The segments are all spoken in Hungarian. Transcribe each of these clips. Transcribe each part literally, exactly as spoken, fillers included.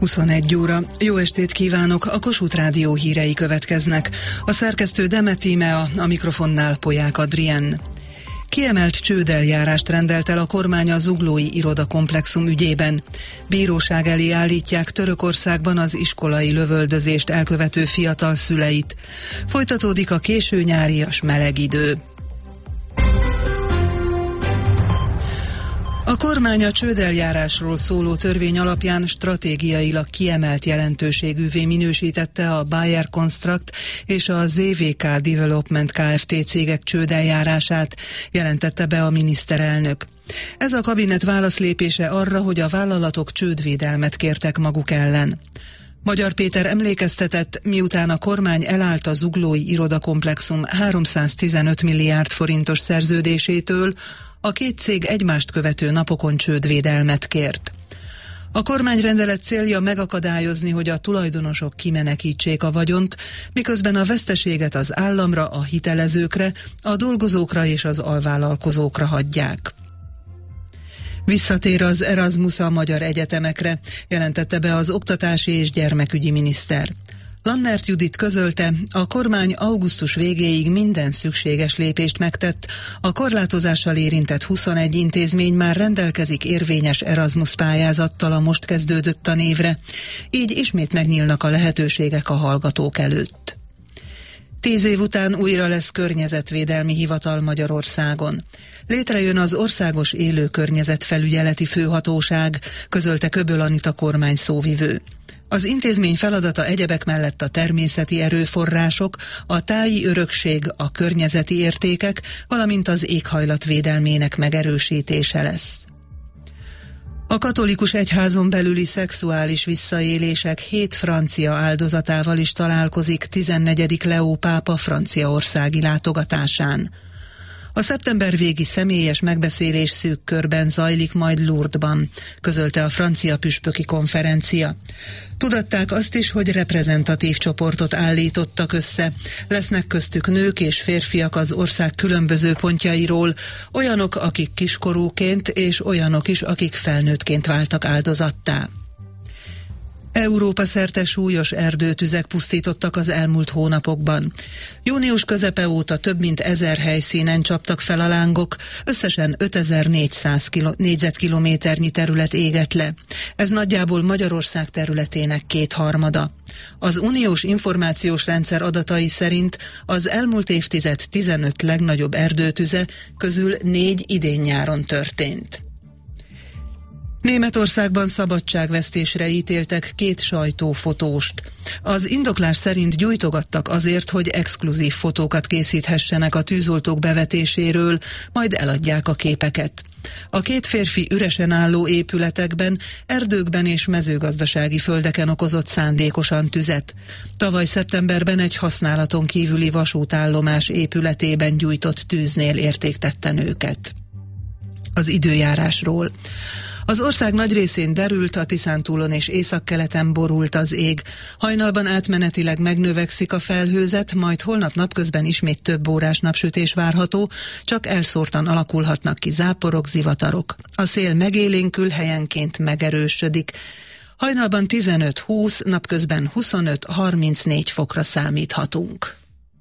huszonegy óra. Jó estét kívánok, a Kossuth Rádió hírei következnek. A szerkesztő Demet Tímea, a mikrofonnál Polyák Adrien. Kiemelt csődeljárást rendelt el a kormány a zuglói irodakomplexum ügyében. Bíróság elé állítják Törökországban az iskolai lövöldözést elkövető fiatal szüleit. Folytatódik a késő nyárias meleg idő. A kormány a csődeljárásról szóló törvény alapján stratégiailag kiemelt jelentőségűvé minősítette a Bayer Construct és a zé vé ká Development Kft. Cégek csődeljárását, jelentette be a miniszterelnök. Ez a kabinet válaszlépése arra, hogy a vállalatok csődvédelmet kértek maguk ellen. Magyar Péter emlékeztetett, miután a kormány elállt a zuglói irodakomplexum háromszáztizenöt milliárd forintos szerződésétől, a két cég egymást követő napokon csődvédelmet kért. A kormányrendelet célja megakadályozni, hogy a tulajdonosok kimenekítsék a vagyont, miközben a veszteséget az államra, a hitelezőkre, a dolgozókra és az alvállalkozókra hagyják. Visszatér az Erasmus a magyar egyetemekre, jelentette be az oktatási és gyermekügyi miniszter. Lannert Judit közölte, a kormány augusztus végéig minden szükséges lépést megtett, a korlátozással érintett huszonegy intézmény már rendelkezik érvényes Erasmus pályázattal a most kezdődött tanévre, így ismét megnyílnak a lehetőségek a hallgatók előtt. Tíz év után újra lesz környezetvédelmi hivatal Magyarországon. Létrejön az Országos Élő Környezetfelügyeleti Főhatóság, közölte Köböl Anita kormány szóvivő. Az intézmény feladata egyebek mellett a természeti erőforrások, a táji örökség, a környezeti értékek, valamint az éghajlat védelmének megerősítése lesz. A katolikus egyházon belüli szexuális visszaélések hét francia áldozatával is találkozik tizennegyedik Leó pápa franciaországi látogatásán. A szeptember végi személyes megbeszélés szűk körben zajlik majd Lourdesban, közölte a francia püspöki konferencia. Tudatták azt is, hogy reprezentatív csoportot állítottak össze. Lesznek köztük nők és férfiak az ország különböző pontjairól, olyanok, akik kiskorúként, és olyanok is, akik felnőttként váltak áldozattá. Európa szerte súlyos erdőtüzek pusztítottak az elmúlt hónapokban. Június közepe óta több mint ezer helyszínen csaptak fel a lángok, összesen ötezer-négyszáz négyzetkilométernyi terület égett le. Ez nagyjából Magyarország területének kétharmada. Az uniós információs rendszer adatai szerint az elmúlt évtized tizenöt legnagyobb erdőtüze közül négy idén-nyáron történt. Németországban szabadságvesztésre ítéltek két sajtófotóst. Az indoklás szerint gyújtogattak azért, hogy exkluzív fotókat készíthessenek a tűzoltók bevetéséről, majd eladják a képeket. A két férfi üresen álló épületekben, erdőkben és mezőgazdasági földeken okozott szándékosan tüzet. Tavaly szeptemberben egy használaton kívüli vasútállomás épületében gyújtott tűznél értéktetten őket. Az időjárásról. Az ország nagy részén derült, a Tiszántúlon és északkeleten borult az ég. Hajnalban átmenetileg megnövekszik a felhőzet, majd holnap napközben ismét több órás napsütés várható, csak elszórtan alakulhatnak ki záporok, zivatarok. A szél megélénkül, helyenként megerősödik. Hajnalban tizenöt-húsz, napközben huszonöt-harmincnégy fokra számíthatunk.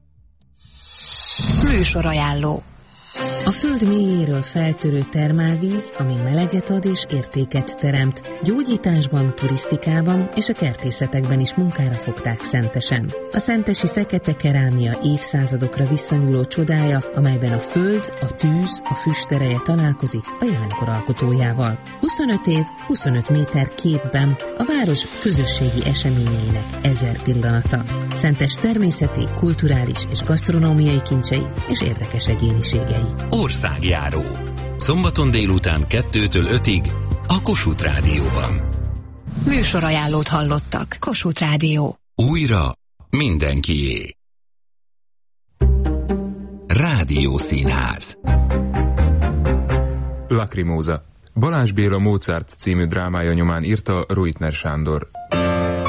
Műsorajánló. A föld mélyéről feltörő termálvíz, ami meleget ad és értéket teremt. Gyógyításban, turisztikában és a kertészetekben is munkára fogták Szentesen. A szentesi fekete kerámia évszázadokra visszanyúló csodája, amelyben a föld, a tűz, a füstereje találkozik a jelenkor alkotójával. huszonöt év, huszonöt méter képben a város közösségi eseményeinek ezer pillanata. Szentes természeti, kulturális és gasztronómiai kincsei és érdekes egyéniségei. Országjáró. Szombaton délután kettőtől ötig a Kossuth Rádióban. Műsorajánlót hallottak. Kossuth Rádió. Újra mindenkié. Rádiószínház. Lacrimóza. Balázs Béla Mozart című drámája nyomán írta Ruitner Sándor.